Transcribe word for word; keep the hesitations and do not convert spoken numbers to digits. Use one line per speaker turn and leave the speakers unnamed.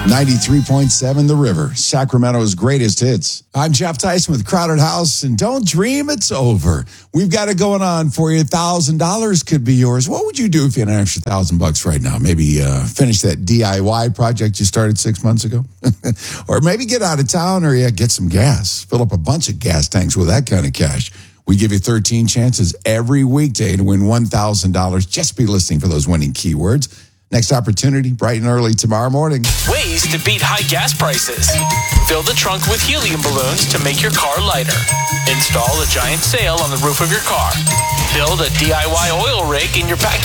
ninety-three point seven The River, Sacramento's greatest hits. I'm Jeff Tyson with Crowded House, and don't dream it's over. We've got it going on for you. one thousand dollars could be yours. What would you do if you had an extra one thousand bucks right now? Maybe uh, finish that D I Y project you started six months ago? Or maybe get out of town or yeah, get some gas. Fill up a bunch of gas tanks with that kind of cash. We give you thirteen chances every weekday to win one thousand dollars. Just be listening for those winning keywords. Next opportunity, bright and early tomorrow morning.
Ways to beat high gas prices. Fill the trunk with helium balloons to make your car lighter. Install a giant sail on the roof of your car. Build a D I Y oil rig in your backyard.